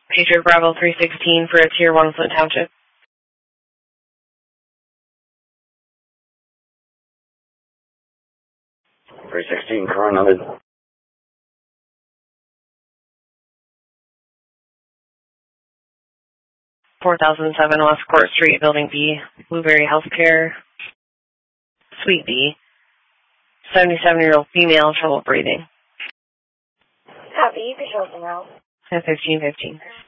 Patriot Bravo 316 for a Tier 1 Flint Township. 316, Coronado. 4007 West Court Street, Building B, Blueberry Healthcare, Suite B. 77-year-old female, trouble breathing. Copy, patrol from out. 1515.